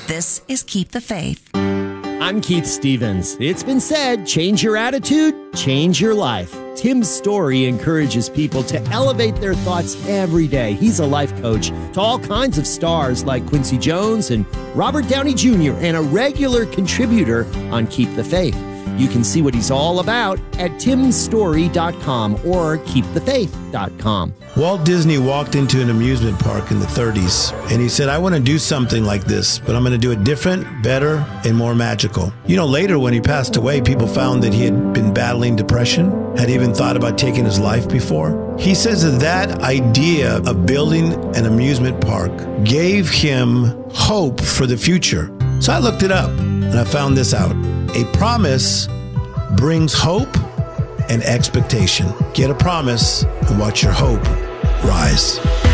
This is Keep the Faith. I'm Keith Stevens. It's been said, change your attitude, change your life. Tim's story encourages people to elevate their thoughts every day. He's a life coach to all kinds of stars like Quincy Jones and Robert Downey Jr. and a regular contributor on Keep the Faith. You can see what he's all about at timstory.com or keepthefaith.com. Walt Disney walked into an amusement park in the 30s, and he said, I want to do something like this, but I'm going to do it different, better, and more magical. You know, later when he passed away, people found that he had been battling depression, had even thought about taking his life before. He says that idea of building an amusement park gave him hope for the future. So I looked it up, and I found this out. A promise brings hope and expectation. Get a promise and watch your hope rise.